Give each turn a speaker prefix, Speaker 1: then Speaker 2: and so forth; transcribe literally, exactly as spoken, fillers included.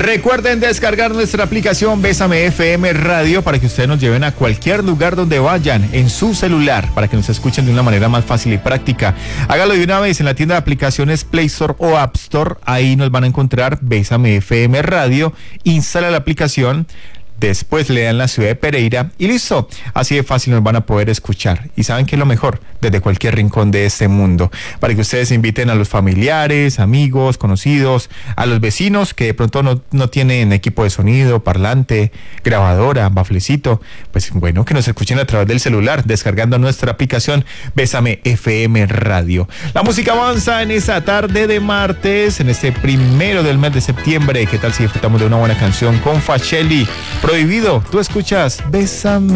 Speaker 1: Recuerden descargar nuestra aplicación Bésame F M Radio para que ustedes nos lleven a cualquier lugar donde vayan en su celular, para que nos escuchen de una manera más fácil y práctica. Hágalo de una vez en la tienda de aplicaciones Play Store o App Store. Ahí nos van a encontrar Bésame F M Radio. Instala la aplicación. Después le dan la ciudad de Pereira y listo. Así de fácil nos van a poder escuchar. Y saben que es lo mejor, desde cualquier rincón de este mundo. Para que ustedes inviten a los familiares, amigos, conocidos, a los vecinos que de pronto no, no tienen equipo de sonido, parlante, grabadora, baflecito. Pues bueno, que nos escuchen a través del celular, descargando nuestra aplicación Bésame F M Radio. La música avanza en esa tarde de martes, en este primero del mes de septiembre. ¿Qué tal si disfrutamos de una buena canción con Facelli? Prohibido, tú escuchas Bésame.